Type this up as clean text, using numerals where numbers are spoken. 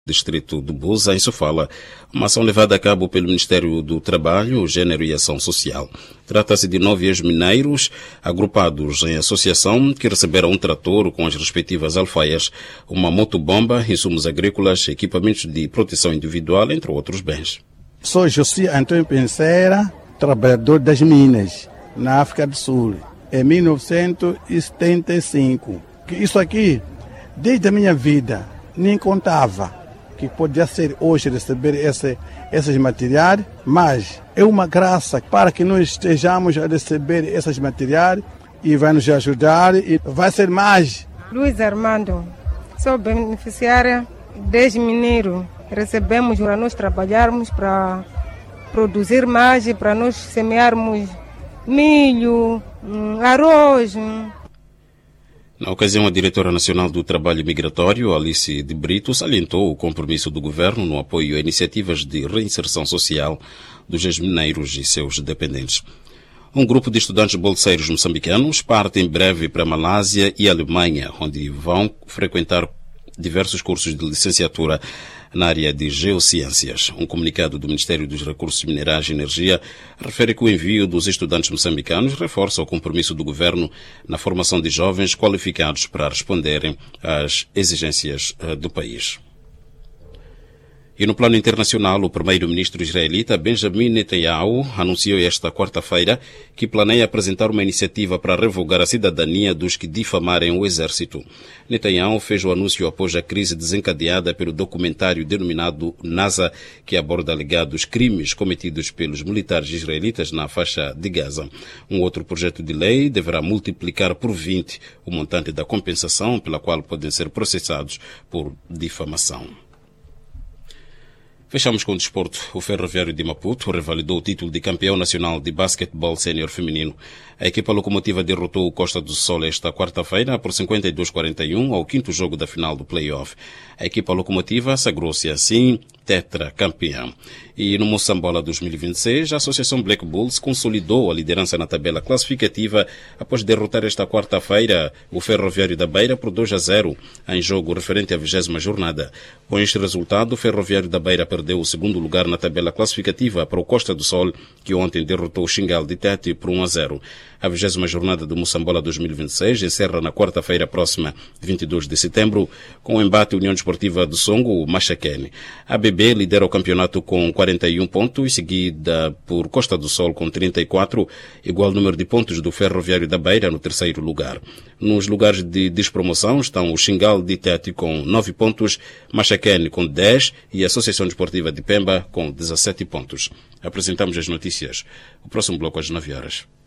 Distrito de Buza, em Sofala, uma ação levada a cabo pelo Ministério do Trabalho, Gênero e Ação Social. Trata-se de 9 ex-mineiros agrupados em associação que receberam um trator com as respectivas alfaias, uma motobomba, insumos agrícolas, equipamentos de proteção individual, entre outros bens. Sou José Antônio Penseira, trabalhador das minas, na África do Sul, em 1975. Isso aqui, desde a minha vida, nem contava que podia ser hoje receber esses materiais, mas é uma graça para que nós estejamos a receber esses materiais e vai nos ajudar e vai ser mais. Luiz Armando, sou beneficiária desde mineiro. Recebemos para nós trabalharmos, para produzir mais e para nós semearmos milho, arroz. Na ocasião, a diretora nacional do Trabalho Migratório, Alice de Brito, salientou o compromisso do governo no apoio a iniciativas de reinserção social dos ex-mineiros e seus dependentes. Um grupo de estudantes bolseiros moçambicanos parte em breve para a Malásia e a Alemanha, onde vão frequentar diversos cursos de licenciatura na área de geociências. Um comunicado do Ministério dos Recursos Minerais e Energia refere que o envio dos estudantes moçambicanos reforça o compromisso do governo na formação de jovens qualificados para responderem às exigências do país. E no plano internacional, o primeiro-ministro israelita Benjamin Netanyahu anunciou esta quarta-feira que planeia apresentar uma iniciativa para revogar a cidadania dos que difamarem o exército. Netanyahu fez o anúncio após a crise desencadeada pelo documentário denominado NASA, que aborda alegados crimes cometidos pelos militares israelitas na faixa de Gaza. Um outro projeto de lei deverá multiplicar por 20 o montante da compensação pela qual podem ser processados por difamação. Fechamos com o desporto. O Ferroviário de Maputo revalidou o título de campeão nacional de basquetebol sénior feminino. A equipa locomotiva derrotou o Costa do Sol esta quarta-feira por 52-41 ao quinto jogo da final do play-off. A equipa locomotiva sagrou-se assim tetracampeã. E no Moçambola 2026, a Associação Black Bulls consolidou a liderança na tabela classificativa após derrotar esta quarta-feira o Ferroviário da Beira por 2-0 em jogo referente à 20ª jornada. Com este resultado, o Ferroviário da Beira perdeu o segundo lugar na tabela classificativa para o Costa do Sol, que ontem derrotou o Xingal de Tete por 1-0. A 20ª jornada do Moçambola 2026 encerra na quarta-feira próxima, 22 de setembro, com o embate União Desportiva do Songo, Machaquene. A BB lidera o campeonato com 41 pontos, seguida por Costa do Sol com 34, igual número de pontos do Ferroviário da Beira no terceiro lugar. Nos lugares de despromoção estão o Xingal de Tete com 9 pontos, Machaquene com 10 e a Associação Desportiva de Pemba com 17 pontos. Apresentamos as notícias. O próximo bloco às 9 horas.